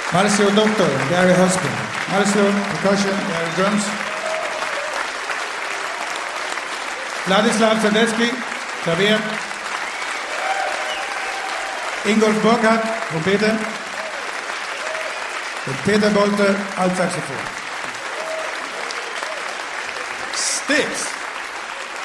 Marcio Doctor, Gary Husband. Marcio, percussion, Gary drums. Vladislav Zadeski, Klavier. Ingolf Burkhardt, Trompete. Und Peter Bolte, Altsaxophon. Sticks.